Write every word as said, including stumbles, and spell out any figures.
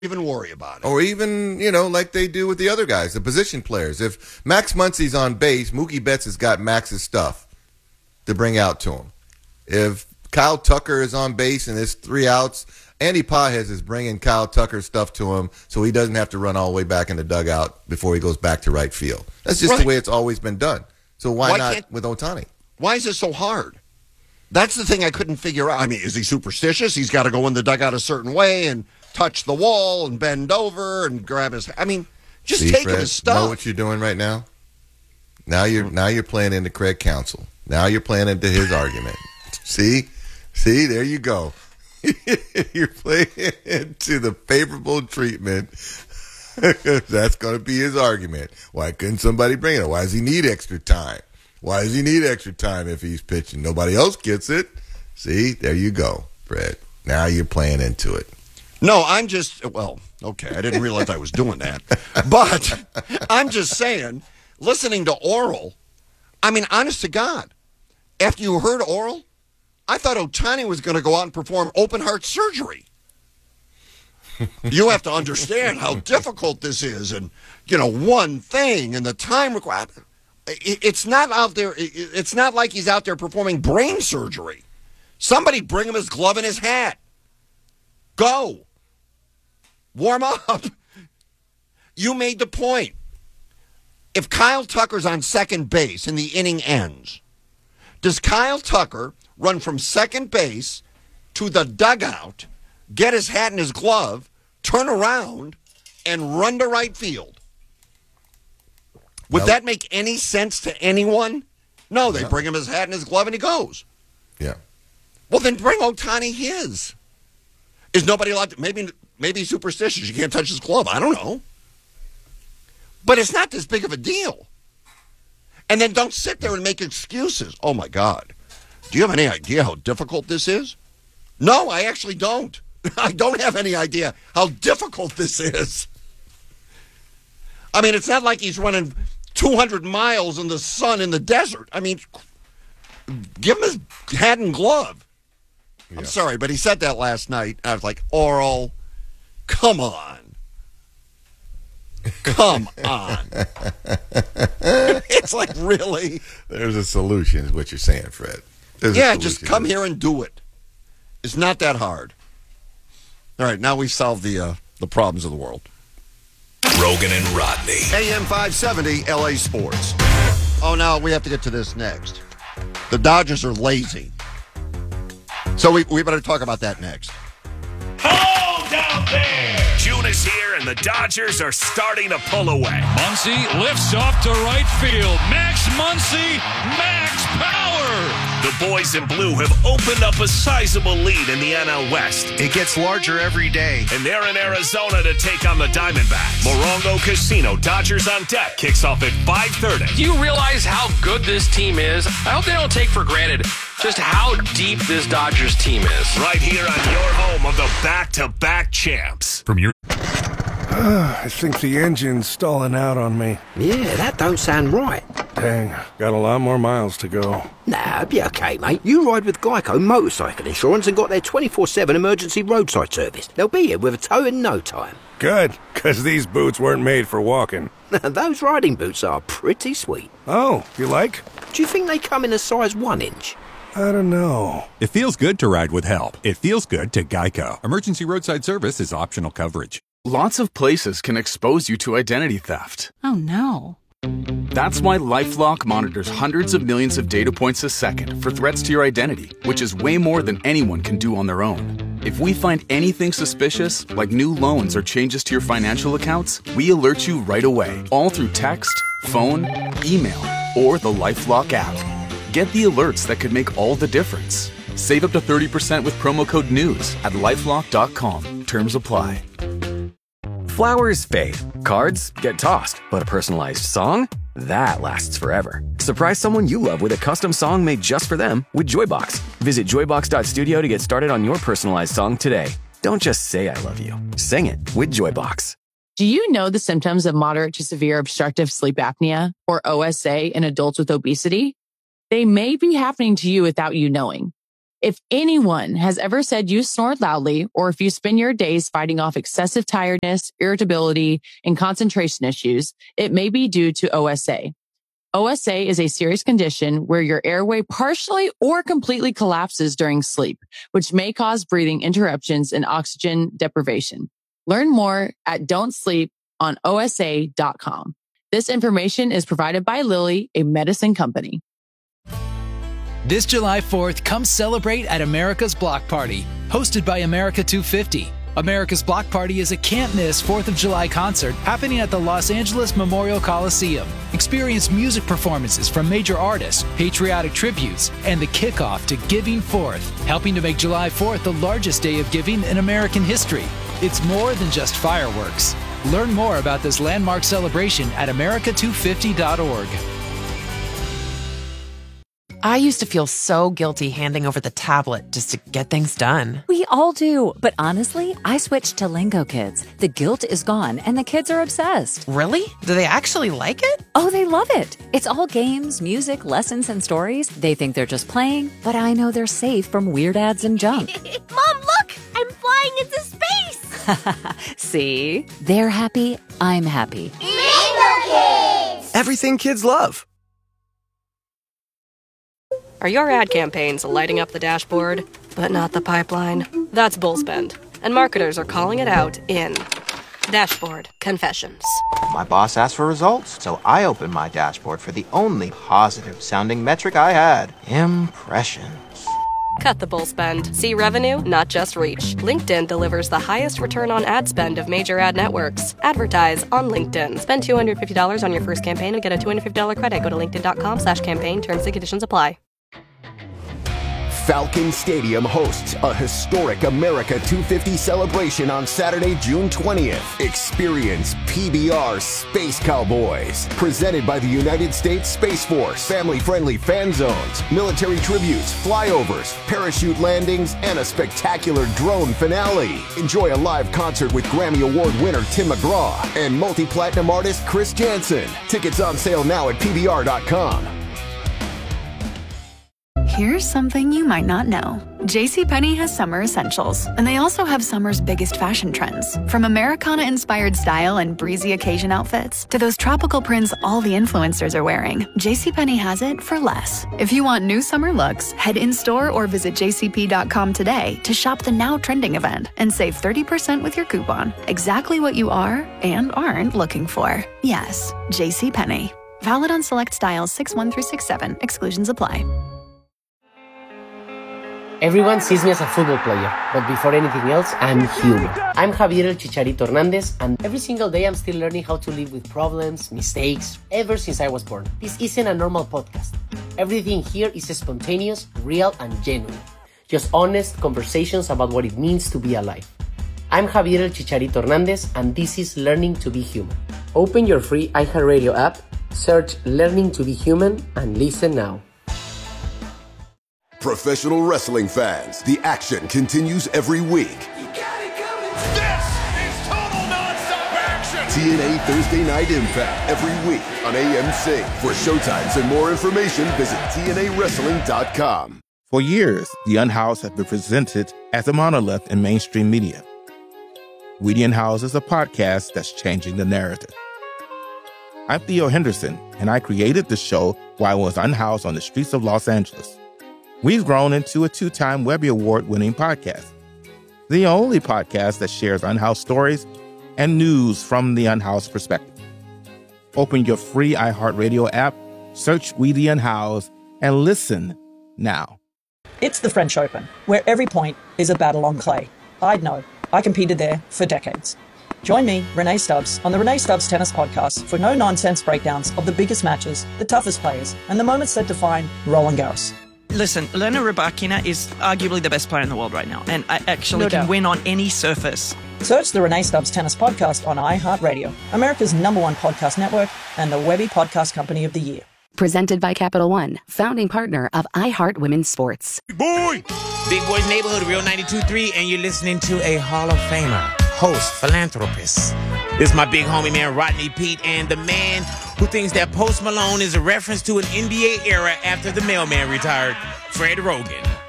even worry about it. Or even, you know, like they do with the other guys, the position players. If Max Muncy's on base, Mookie Betts has got Max's stuff to bring out to him. If Kyle Tucker is on base and there's three outs, Andy Pages is bringing Kyle Tucker's stuff to him so he doesn't have to run all the way back in the dugout before he goes back to right field. That's just right. The way it's always been done. So why, why not with Ohtani? Why is it so hard? That's the thing I couldn't figure out. I mean, is he superstitious? He's got to go in the dugout a certain way and touch the wall and bend over and grab his... I mean, just See, taking Fred, his stuff. Know what you're doing right now? Now you're now you're playing into Craig Counsell. Now you're playing into his argument. See? See? There you go. You're playing into the favorable treatment. That's going to be his argument. Why couldn't somebody bring it? Why does he need extra time? Why does he need extra time if he's pitching? Nobody else gets it. See? There you go, Fred. Now you're playing into it. No, I'm just, well, okay, I didn't realize I was doing that. But I'm just saying, listening to Oral, I mean, honest to God, after you heard Oral, I thought Ohtani was going to go out and perform open heart surgery. You have to understand how difficult this is and, you know, one thing and the time required. It's not out there. It's not like he's out there performing brain surgery. Somebody bring him his glove and his hat. Go. Warm up. You made the point. If Kyle Tucker's on second base and the inning ends, does Kyle Tucker run from second base to the dugout, get his hat and his glove, turn around, and run to right field? Would nope. that make any sense to anyone? No, they no. bring him his hat and his glove and he goes. Yeah. Well, then bring Ohtani his. Is nobody allowed to? Maybe, maybe he's superstitious. You can't touch his glove. I don't know. But it's not this big of a deal. And then don't sit there and make excuses. Oh, my God. Do you have any idea how difficult this is? No, I actually don't. I don't have any idea how difficult this is. I mean, it's not like he's running two hundred miles in the sun in the desert. I mean, give him his hat and glove. Yeah. I'm sorry, but he said that last night. I was like, Oral, come on. Come on. It's like, really? There's a solution is what you're saying, Fred. There's yeah, just come here and do it. It's not that hard. All right, now we've solved the, uh, the problems of the world. Rogan and Rodney. A M five seventy, L A Sports. Oh, no, we have to get to this next. The Dodgers are lazy. So we, we better talk about that next. Hold down there! June is here, and the Dodgers are starting to pull away. Muncy lifts off to right field. Max Muncy, max power! The boys in blue have opened up a sizable lead in the N L West. It gets larger every day. And they're in Arizona to take on the Diamondbacks. Morongo Casino, Dodgers on deck, kicks off at five thirty. Do you realize how good this team is? I hope they don't take for granted just how deep this Dodgers team is. Right here on your home of the back-to-back champs. From your... I think the engine's stalling out on me. Yeah, that don't sound right. Dang, got a lot more miles to go. Nah, be okay, mate. You ride with Geico Motorcycle Insurance and got their twenty-four seven emergency roadside service. They'll be here with a tow in no time. Good, because these boots weren't made for walking. Those riding boots are pretty sweet. Oh, you like? Do you think they come in a size one inch? I don't know. It feels good to ride with help. It feels good to Geico. Emergency roadside service is optional coverage. Lots of places can expose you to identity theft. Oh, no. That's why LifeLock monitors hundreds of millions of data points a second for threats to your identity, which is way more than anyone can do on their own. If we find anything suspicious, like new loans or changes to your financial accounts, we alert you right away, all through text, phone, email, or the LifeLock app. Get the alerts that could make all the difference. Save up to thirty percent with promo code NEWS at lifelock dot com. Terms apply. Flowers fade. Cards get tossed. But a personalized song? That lasts forever. Surprise someone you love with a custom song made just for them with Joybox. Visit joybox dot studio to get started on your personalized song today. Don't just say I love you. Sing it with Joybox. Do you know the symptoms of moderate to severe obstructive sleep apnea, or O S A, in adults with obesity? They may be happening to you without you knowing. If anyone has ever said you snore loudly, or if you spend your days fighting off excessive tiredness, irritability, and concentration issues, it may be due to O S A. O S A is a serious condition where your airway partially or completely collapses during sleep, which may cause breathing interruptions and oxygen deprivation. Learn more at don't sleep on O S A dot com. This information is provided by Lilly, a medicine company. This July fourth, come celebrate at America's Block Party, hosted by America two fifty. America's Block Party is a can't-miss fourth of July concert happening at the Los Angeles Memorial Coliseum. Experience music performances from major artists, patriotic tributes, and the kickoff to Giving Fourth, helping to make July fourth the largest day of giving in American history. It's more than just fireworks. Learn more about this landmark celebration at America two fifty dot org. I used to feel so guilty handing over the tablet just to get things done. We all do. But honestly, I switched to Lingo Kids. The guilt is gone and the kids are obsessed. Really? Do they actually like it? Oh, they love it. It's all games, music, lessons, and stories. They think they're just playing, but I know they're safe from weird ads and junk. Mom, look! I'm flying into space! See? They're happy. I'm happy. Lingo Kids! Everything kids love. Are your ad campaigns lighting up the dashboard, but not the pipeline? That's bullspend, and marketers are calling it out in Dashboard Confessions. My boss asked for results, so I opened my dashboard for the only positive-sounding metric I had, impressions. Cut the bullspend. See revenue, not just reach. LinkedIn delivers the highest return on ad spend of major ad networks. Advertise on LinkedIn. Spend two hundred fifty dollars on your first campaign and get a two hundred fifty dollars credit. Go to linkedin.com slash campaign. Terms and conditions apply. Falcon Stadium hosts a historic America two fifty celebration on Saturday, June twentieth. Experience P B R Space Cowboys, presented by the United States Space Force. Family-friendly fan zones, military tributes, flyovers, parachute landings, and a spectacular drone finale. Enjoy a live concert with Grammy Award winner Tim McGraw and multi-platinum artist Chris Jansen. Tickets on sale now at P B R dot com. Here's something you might not know. JCPenney has summer essentials, and they also have summer's biggest fashion trends. From Americana-inspired style and breezy occasion outfits to those tropical prints all the influencers are wearing, JCPenney has it for less. If you want new summer looks, head in-store or visit J C P dot com today to shop the now trending event and save thirty percent with your coupon. Exactly what you are and aren't looking for. Yes, JCPenney. Valid on select styles six one through six seven. Exclusions apply. Everyone sees me as a football player, but before anything else, I'm human. I'm Javier El Chicharito Hernandez, and every single day I'm still learning how to live with problems, mistakes, ever since I was born. This isn't a normal podcast. Everything here is spontaneous, real, and genuine. Just honest conversations about what it means to be alive. I'm Javier El Chicharito Hernandez, and this is Learning to be Human. Open your free iHeartRadio app, search Learning to be Human, and listen now. Professional wrestling fans, the action continues every week. This is total nonstop action! T N A Thursday Night Impact every week on A M C. For showtimes and more information, visit T N A wrestling dot com. For years, the Unhoused have been presented as a monolith in mainstream media. We the Unhoused is a podcast that's changing the narrative. I'm Theo Henderson, and I created the show while I was unhoused on the streets of Los Angeles. We've grown into a two-time Webby Award-winning podcast, the only podcast that shares unhoused stories and news from the unhoused perspective. Open your free iHeartRadio app, search We the Unhoused, and listen now. It's the French Open, where every point is a battle on clay. I'd know. I competed there for decades. Join me, Renee Stubbs, on the Renee Stubbs Tennis Podcast for no-nonsense breakdowns of the biggest matches, the toughest players, and the moments that define Roland Garros. Listen, Elena Rybakina is arguably the best player in the world right now, and I actually No can doubt. win on any surface. Search the Renee Stubbs Tennis Podcast on iHeartRadio, America's number one podcast network, and the Webby Podcast Company of the Year. Presented by Capital One, founding partner of iHeart Women's Sports. Boy! Big Boys Neighborhood, Real ninety-two point three, and you're listening to a Hall of Famer, host, philanthropist. This is my big homie, man, Rodney Pete, and the man who thinks that Post Malone is a reference to an N B A era after the mailman retired, Fred Rogan.